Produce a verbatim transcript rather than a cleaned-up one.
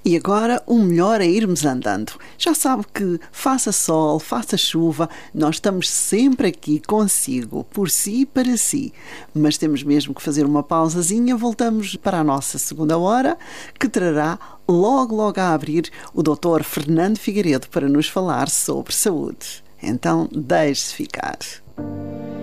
E agora o melhor é irmos andando. Já sabe que faça sol, faça chuva, nós estamos sempre aqui consigo, por si e para si. Mas temos mesmo que fazer uma pausazinha, voltamos para a nossa segunda hora, que trará logo, logo a abrir o doutor Fernando Figueiredo para nos falar sobre saúde. Então, deixe-se ficar.